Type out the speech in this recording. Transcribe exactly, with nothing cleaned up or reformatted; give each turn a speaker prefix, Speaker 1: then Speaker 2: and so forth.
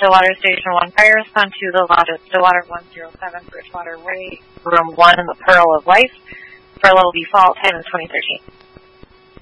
Speaker 1: Stillwater Station one Fire Respond to the lodge at Stillwater one oh seven Bridgewater Way, Room one in the Pearl of Life, for level default, time is twenty thirteen.